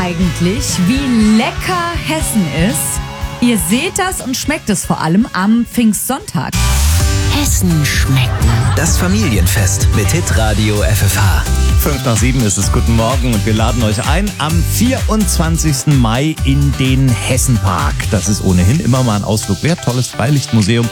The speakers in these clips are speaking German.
eigentlich, wie lecker Hessen ist? Ihr seht das und schmeckt es vor allem am Pfingstsonntag. Hessen schmecken. Das Familienfest mit Hitradio FFH. 5:05 ist es. Guten Morgen und wir laden euch ein am 24. Mai in den Hessenpark. Das ist ohnehin immer mal ein Ausflug wert. Tolles Freilichtmuseum.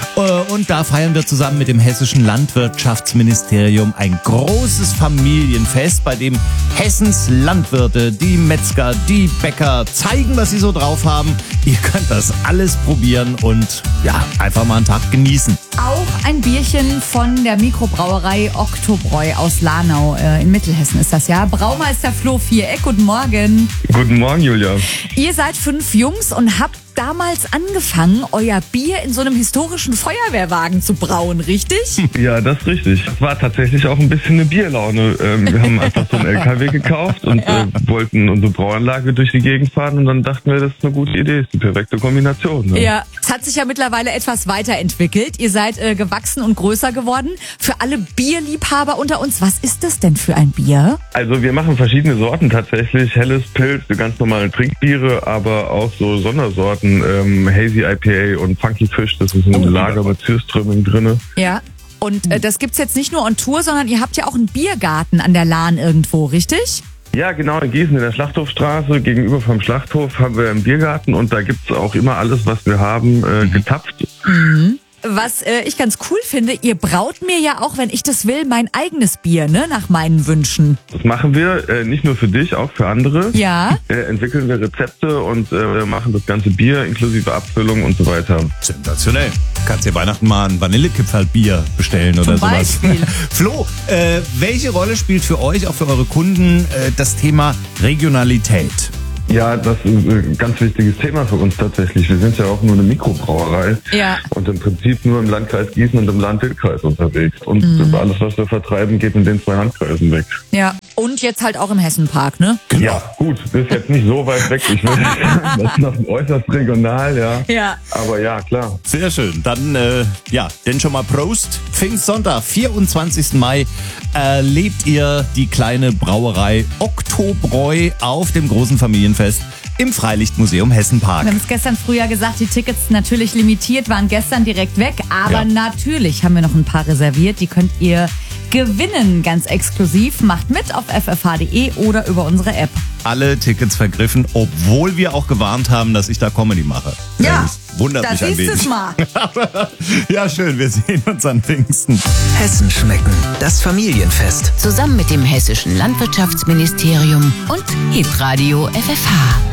Und da feiern wir zusammen mit dem Hessischen Landwirtschaftsministerium ein großes Familienfest, bei dem Hessens Landwirte, die Metzger, die Bäcker zeigen, was sie so drauf haben. Ihr könnt das alles probieren und ja, einfach mal einen Tag genießen. Auch ein Bierchen von der Mikrobrauerei Oktobräu aus Lahnau in Mittelhessen ist das, ja. Braumeister Flo Viereck, guten Morgen. Guten Morgen, Julia. Ihr seid 5 Jungs und habt damals angefangen, euer Bier in so einem historischen Feuerwehrwagen zu brauen, richtig? Ja, das ist richtig. Es war tatsächlich auch ein bisschen eine Bierlaune. Wir haben einfach so einen LKW gekauft und wollten unsere Brauanlage durch die Gegend fahren und dann dachten wir, das ist eine gute Idee, ist die perfekte Kombination. Ne? Ja, es hat sich ja mittlerweile etwas weiterentwickelt. Ihr seid gewachsen und größer geworden. Für alle Bierliebhaber unter uns, was ist das denn für ein Bier? Also wir machen verschiedene Sorten tatsächlich. Helles Pilz, die ganz normalen Trinkbiere, aber auch so Sondersorten. Hazy IPA und Funky Fish, das ist ein Lager mit Süßströming drinne. Ja, und das gibt's jetzt nicht nur on Tour, sondern ihr habt ja auch einen Biergarten an der Lahn irgendwo, richtig? Ja, genau, in Gießen in der Schlachthofstraße, gegenüber vom Schlachthof haben wir einen Biergarten und da gibt's auch immer alles, was wir haben, getapft. Mhm. Was ich ganz cool finde, ihr braut mir ja auch, wenn ich das will, mein eigenes Bier, ne, nach meinen Wünschen. Das machen wir, nicht nur für dich, auch für andere. Ja. Entwickeln wir Rezepte und machen das ganze Bier inklusive Abfüllung und so weiter. Sensationell. Kannst dir Weihnachten mal ein Vanillekipferl-Bier bestellen oder Zum sowas. Beispiel. Flo, welche Rolle spielt für euch, auch für eure Kunden, das Thema Regionalität? Ja, das ist ein ganz wichtiges Thema für uns tatsächlich. Wir sind ja auch nur eine Mikrobrauerei und im Prinzip nur im Landkreis Gießen und im Land-Dill-Kreis unterwegs. Und alles, was wir vertreiben, geht in den 2 Landkreisen weg. Ja, und jetzt halt auch im Hessenpark, ne? Genau. Ja, gut, das ist jetzt nicht so weit weg. Ich würde sagen, das ist noch äußerst regional, ja. Ja. Aber ja, klar. Sehr schön. Dann, denn schon mal Prost. Pfingstsonntag, 24. Mai, erlebt ihr die kleine Brauerei Oktobräu auf dem großen Familienfest im Freilichtmuseum Hessenpark. Wir haben es gestern früh ja gesagt, die Tickets natürlich limitiert, waren gestern direkt weg. Aber natürlich haben wir noch ein paar reserviert. Die könnt ihr gewinnen, ganz exklusiv. Macht mit auf ffh.de oder über unsere App. Alle Tickets vergriffen, obwohl wir auch gewarnt haben, dass ich da Comedy mache. Ja, das wundert mich ein wenig. Das siehst es mal. Ja, schön, wir sehen uns an Pfingsten. Hessen schmecken. Das Familienfest. Zusammen mit dem Hessischen Landwirtschaftsministerium und Hitradio FFH.